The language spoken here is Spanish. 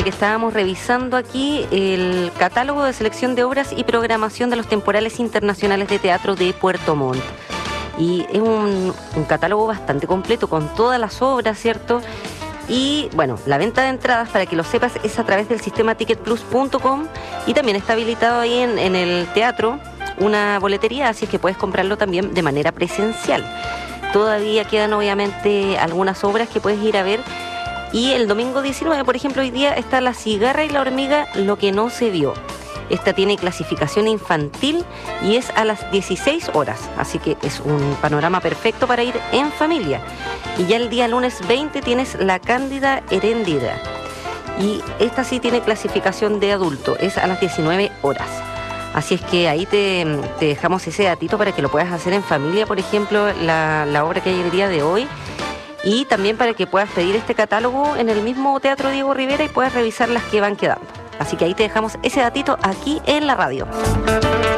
que estábamos revisando aquí el catálogo de selección de obras y programación de los temporales internacionales de teatro de Puerto Montt. Y es un catálogo bastante completo con todas las obras, ¿cierto? Y bueno, la venta de entradas, para que lo sepas, es a través del sistema ticketplus.com y también está habilitado ahí en el teatro una boletería, así es que puedes comprarlo también de manera presencial. Todavía quedan obviamente algunas obras que puedes ir a ver. Y el domingo 19, por ejemplo, hoy día está La cigarra y la hormiga, lo que no se vio. Esta tiene clasificación infantil y es a las 16 horas, así que es un panorama perfecto para ir en familia. Y ya el día lunes 20 tienes La cándida heréndida. Y esta sí tiene clasificación de adulto, es a las 19 horas. Así es que ahí te dejamos ese datito para que lo puedas hacer en familia, por ejemplo, la obra que hay el día de hoy. Y también para que puedas pedir este catálogo en el mismo Teatro Diego Rivera y puedas revisar las que van quedando. Así que ahí te dejamos ese datito aquí en la radio.